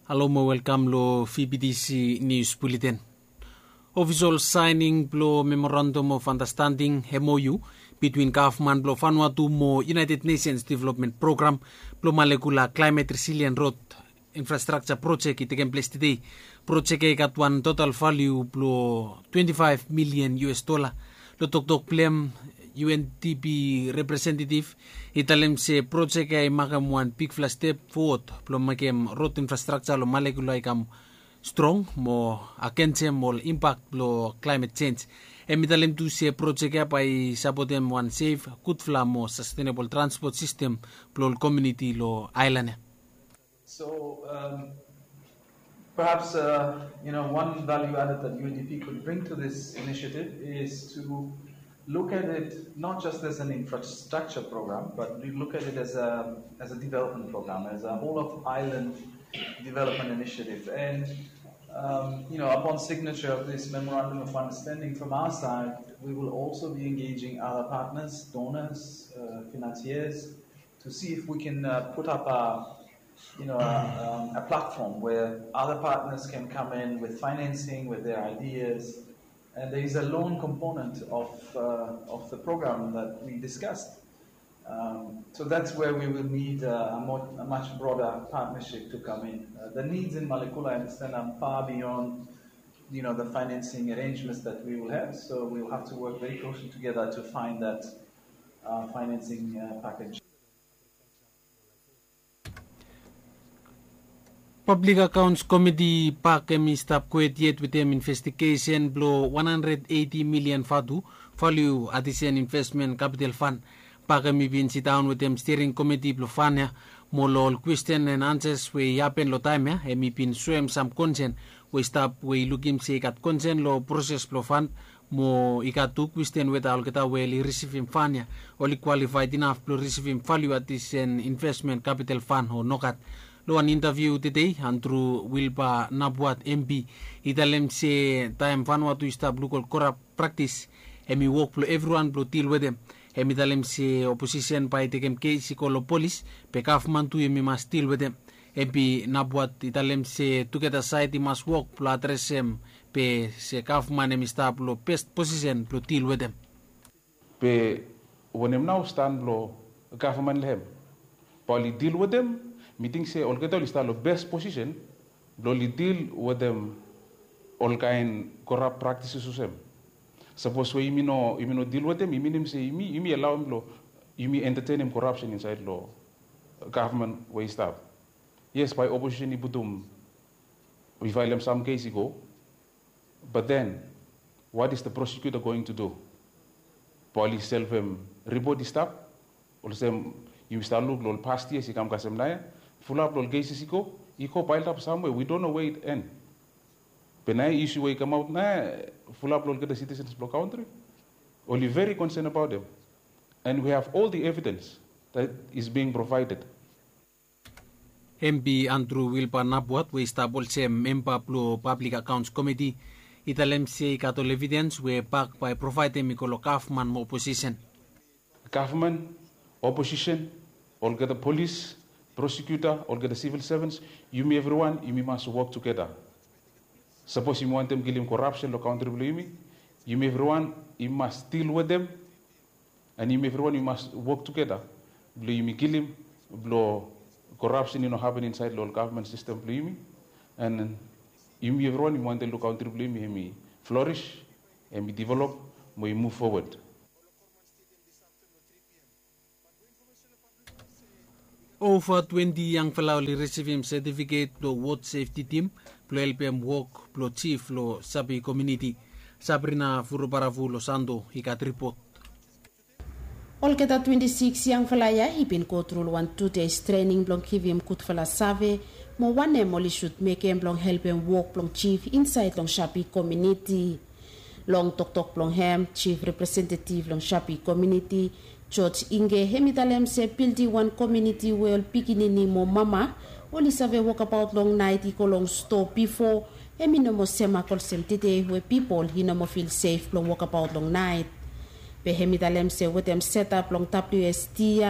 Hello mo welcome lo FBDC News Bulletin. Official signing lo Memorandum of Understanding MOU between government lo Vanuatu mo United Nations Development Program lo Malekula Climate Resilient Road Infrastructure Project itaken place today. Project ay katwan total value lo $25 million. Lo tok plem UNDP representative italem se project ay makamuan big flash step forward lo makem road infrastructure lo Malekula ikam strong mo akense mo impact lo climate change. Emitalem tu se project ay sapotem one safe good fla mo sustainable transport system lo community lo island. So perhaps one value added that UNDP could bring to this initiative is to look at it not just as an infrastructure program, but we look at it as a development program, as a whole of island development initiative. And upon signature of this memorandum of understanding from our side, we will also be engaging other partners, donors, financiers, to see if we can put up a platform where other partners can come in with financing, with their ideas. And there is a loan component of the program that we discussed. So that's where we will need a much broader partnership to come in. The needs in Malekula, I understand, are far beyond the financing arrangements that we will have. So we will have to work very closely together to find that financing package. Public Accounts Committee pakemi stop quit yet with them investigation blow 180 million fatu value addition investment capital fund pakemi bin sit down with them steering committee blow fanya molol question and answers we yapen lo time ya emi bin swem some consent we stop we looking say kat consent lo process blow fund mo ikatu question with all kita we receiving fanya only qualified enough to receiving value addition investment capital fund or nokat. Lo an interview today Andrew Wilpa Nabuat MP italem se time Vanuatu stop local corrupt practice emi work for everyone to deal with them emi italem se opposition by takem case ko police pe government to emi must deal with them MP Nabuat italem se together side must work to address them pe se government emi stop lo best position to deal with them pe when em now stand lo government lem poli deal with them meeting say all get all is the best position bloli deal with them all kind corrupt practices usem suppose we imino deal with them iminim say imi allow him lo imi entertain him corruption inside law government way stuff yes by opposition ibutum we file them some case ago but then what is the prosecutor going to do police self report this stuff or some you start look lol past years ikam kasem na full up lol cases iko piled up somewhere we don't know where it end penai issue way come out na full up lol get the citizens block country only very concerned about them and we have all the evidence that is being provided. MP Andrew Wilpa Nabuat we stable se member plo Public Accounts Committee italem se katol evidence we back by providing mikolo government opposition opposition, all get the police, prosecutor, all get the civil servants, everyone, you must work together. Suppose you want them killing corruption, lo country you everyone, you must deal with them, and everyone, you must work together. You kill him, blow corruption, happen inside the government system, and everyone, you want them to country flourish, and develop, we move forward. Over 20 young fellow receiving certificate to World Safety Team, plo LPM work, plo chief, lo sabi community. Sabrina Furubaravu Losando, ikat report. Olketa 26 young felaya ibin go through 1-2 days training blong kivim kut fela save mo one moli should make him blong help him work blong chief inside long Shapi community. Long tok blong hem chief representative long Shapi community. George Inge hemitalem se buildi one community well pikinini mo mama oli save walk about long night iko long store before hemi no mo sema kol sem tite where people he no mo feel safe long walk about long night. Be hemitalem se with them set up long WST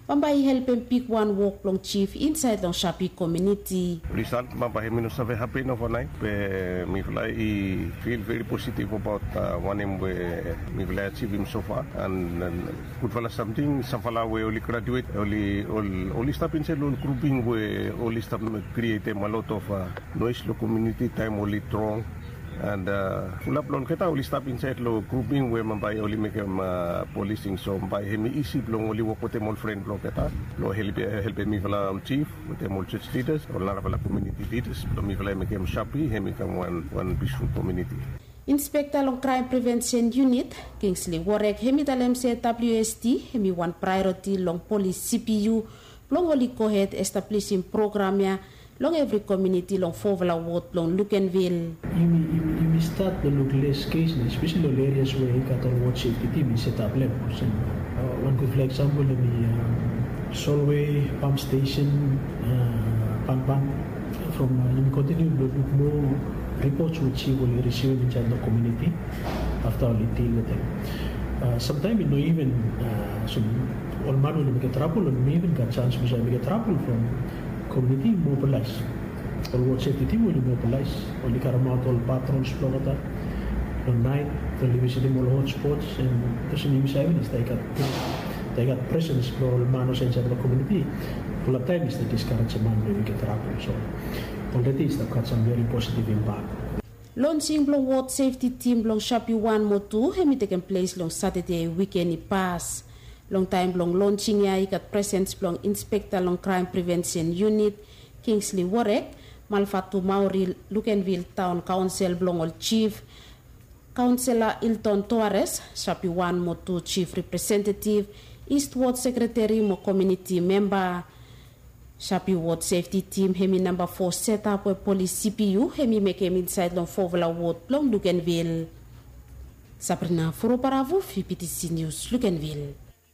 Bambai help him pick one walk long chief inside long Shapi community. Result Bambai minus have happy overnight. Me feel very positive about one him where me achieve him so far and good for something. Some fella we only graduate only step inside long grouping where only step create a lot of noise lo community time only strong. And full up long kita only stop inside lo grouping where mambai only make them policing so by him easy long only work with them all friend long kita lo help me fala chief with them all church leaders or lot of community leaders lo me fala make them Shapi him become one peaceful community. Inspector long Crime Prevention Unit Kingsley Warek hemi talem se WST hemi one priority long police CPU long only co-head establishing program ya long every community long Fovala ward long Lukenville. You start the look less cases, especially in areas where you got all ward safety team set up levels. One could, for example, in the Solway pump station, pump from you continue to look more reports which you will receive inside the community after only deal with them. Sometimes you know even some all man will get trouble and may even get chance to get trouble from community mobilize. All ward safety team will mobilize. Only Karamount all patrols Florida. On night, the university all hotspots and there's an evidence they got presence for all manos inside the community. For the time is the discourage man will get trouble. So already it's got some very positive impact. Launching long ward safety team long Shapi 1 mo 2 hemi taken place long Saturday weekend pass. Long time long launching ya ikat presence long inspector long crime prevention unit Kingsley Warek, Malfatu Mauri Lukenville Town Council long all chief, Councillor Ilton Torres, Shapi 1 mo 2 chief representative, East Ward secretary mo community member, Shapi Ward safety team hemi number 4 set up with police CPU hemi make him inside long Fovala Ward long Lukenville. Sabrina Furoparavu, PPTC News, Lukenville.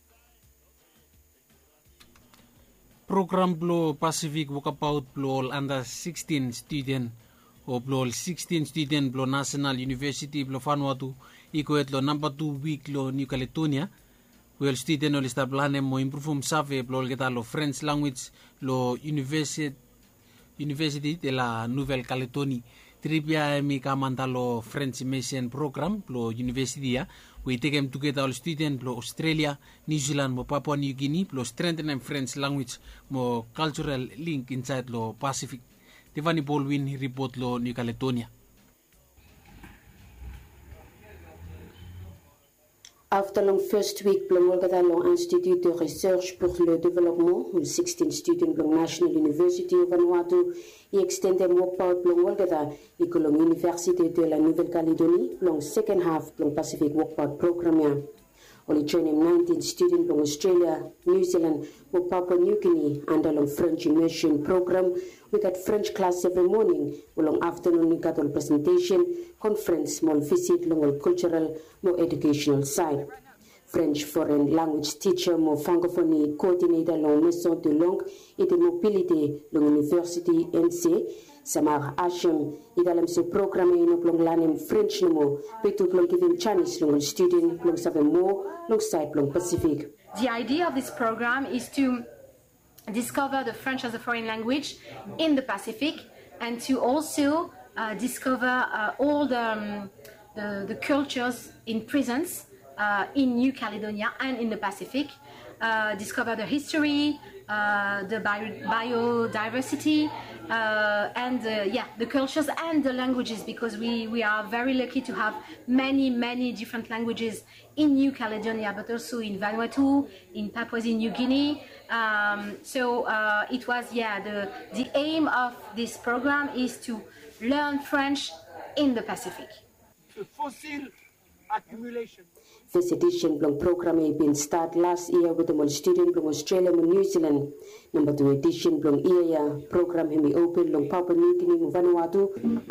Program Blow Pacific Walkabout Blow under 16 student or Blow 16 student Blow National University Blow Vanuatu equate lo number 2 week lo New Caledonia well student lo lista plane mo improve save Blow geta lo French language lo University de la Nouvelle Calédonie tripia mi kamanta lo French immersion program Blow University ya we take them together all student Blow Australia, New Zealand, mo Papua New Guinea, Blow strengthen and French language, mo cultural link inside lo Pacific. Tiffany Baldwin report lo New Caledonia. After long first week, Blomolgata long Institute de Recherche pour le Développement, 16 student long National University of Vanuatu, et extended walkabout Blomolgata, et que long Université de la Nouvelle-Calédonie, long second half long Pacific walkabout program. Only joining 19 students from Australia, New Zealand, or Papua New Guinea under long French immersion program. We got French class every morning, long afternoon we got all presentation, conference, more visit, long cultural, more educational side. French foreign language teacher, more francophone coordinator, long Maison de Langue et de Mobilité, long University NC. Samar Hashem, idalam se programme no plong lanem French no mo, petu plong giving Chinese long student, plong save more, long side plong Pacific. The idea of this program is to discover the French as a foreign language in the Pacific and to also discover all the cultures in presence in New Caledonia and in the Pacific, discover the history, the biodiversity, and the cultures and the languages, because we are very lucky to have many different languages in New Caledonia, but also in Vanuatu, in Papua New Guinea. So it was the aim of this program is to learn French in the Pacific. Fossil accumulation. This edition of the program has been started last year with the students from Australia and New Zealand. Number 2 edition of the program has been opened in Papua New Guinea and Vanuatu.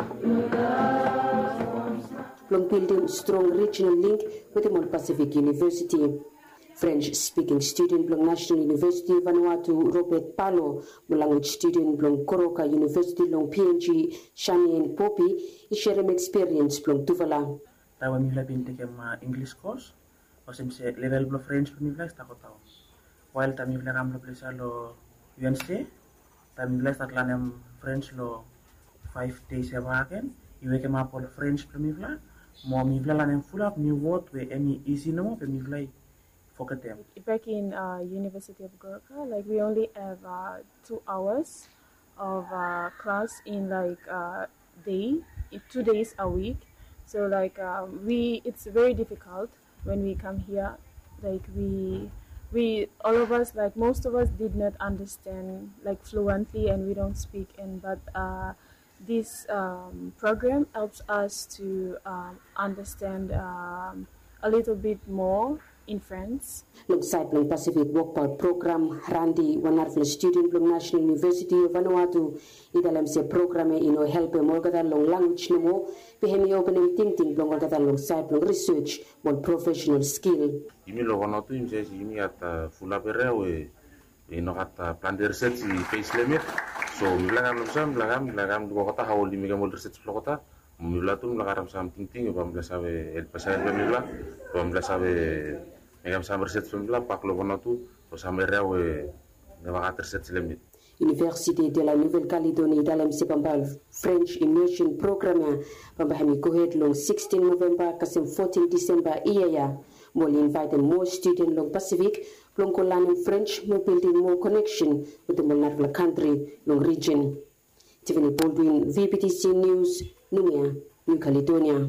Building strong regional link with the Pacific University. French-speaking student from National University of Vanuatu, Robert Palo, language student from Koroka University, from PNG, Shani and Poppy, is sharing experience from Tuvalu. Tawa mi labin take English course, o sem se level of French mi vla sta ko taw. while tami vla ram lo plesa lo Wednesday tami vla sta klanem French lo 5 days wagen iweke ma pol French tami vla mo mi vla lanem full up mi word we any easy no tami vla forget. Back in University of Gorkha, like we only have 2 hours of class in like day, 2 days a week. So like it's very difficult when we come here. Like we all of us, like most of us did not understand like fluently, and we don't speak. But this program helps us to understand a little bit more in France. Alongside Blong Pacific Workpart Program, Randy, one of the student Blong National University of Vanuatu, idalam se programe ino help morgada long language no mo, behemi opening ting Blong morgada alongside Blong research on professional skill. Imi lo Vanuatu imse imi at fula perewe ino at plan de research i face limit. So milagam dua kota hawal di mega research kota. Mula tu melakaram sam ting bamla sabe el pasar bamla sabe megam sam research bamla paklo Vanuatu o sam rewe nevagat research limit. Université de la Nouvelle-Calédonie dalam sepambal French Immersion Programme pambahami kohed long 16 November kasem 14 December iya mol invite more student long Pacific long learning French more building more connection with the Malnarvla country long region. Tiffany Baldwin, VPTC News, Numia, New Caledonia.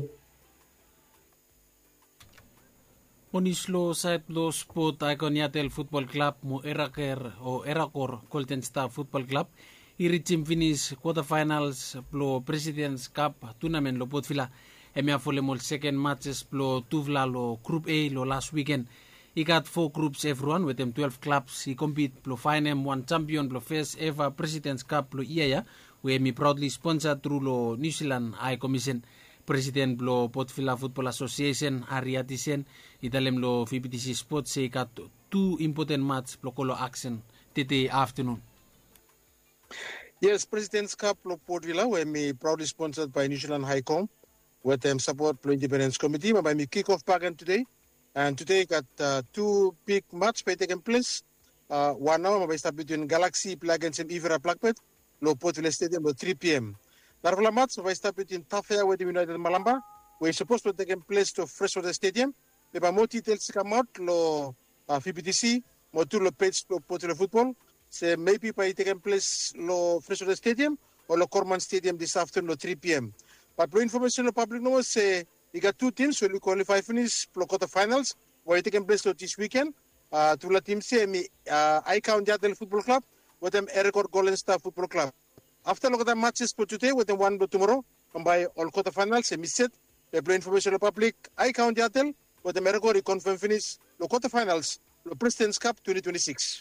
Monislo Saiplo Sport Icon Yatel Football Club mo Erakor Golden Star Football Club irichim finish quarterfinals plo President's Cup tournament lo potfila emia folemol second matches plo tuvla lo Group A lo last weekend. He got 4 groups everyone with them 12 clubs. He compete plo finem one champion plo first ever President's Cup plo iaya where me proudly sponsored through lo New Zealand High Commission. President lo Potfila Football Association Ariatisen italem lo VPTC Sports say got 2 important matches plo kolo action today afternoon. Yes, President's Cup lo Portvilla where me proudly sponsored by New Zealand High Com with them support plo Independence Committee by me kick-off pagan today. And today got 2 big matches by taking place. One now by start between Galaxy play against Ivera Blackpet lo Portvilla Stadium at 3 p.m. Narvala match by start between Tafea with United Malamba. We're supposed to take place to Freshwater Stadium. But more details come out lo VPTC, more to lo page lo Portvilla football. So maybe by taking place lo Freshwater Stadium or lo Corman Stadium this afternoon at 3 p.m. But lo information lo public knows say you got 2 teams who will qualify finish lo quarterfinals where taking place this weekend. To la team say me Icon Yatel Football Club with them Erakor Golden Star Football Club. After look at the matches for today with them one tomorrow and by all quarterfinals and miss it. They play information to the public. Icon Yatel with them Erakor confirm finish lo quarterfinals lo President's Cup 2026.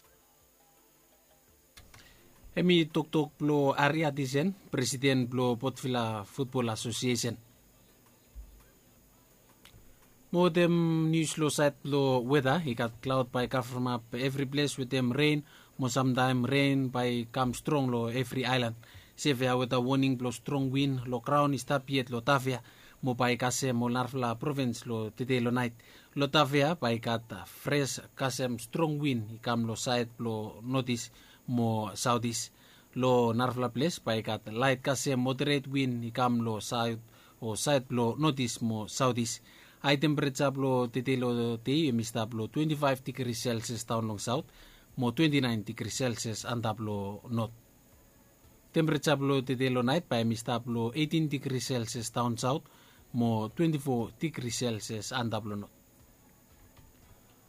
Emi tok lo Ariatisen, President lo Potfila Football Association. Modem news lo site lo weather, he got cloud by cover map every place with them rain, mo sometime rain by come strong lo every island. Severe with a warning lo strong wind, lo crown is tapiet lo Tavia, mo by kase mo Narvla province lo today lo night. Lo Tavia by got fresh kasem strong wind, he come lo side lo notice mo southeast. Lo Narvla place by got light kasem moderate wind, he come lo south or side lo notice mo southeast. High temperature plo titelo te emista plo 25 degrees Celsius down long south, mo 29 degrees Celsius andaplo north. Temperature plo titelo night pa emista plo 18 degrees Celsius down south, mo 24 degrees Celsius andaplo north.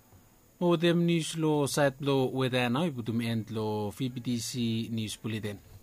Mo dem news lo site plo weather now ibutum end lo VPTC news bulletin.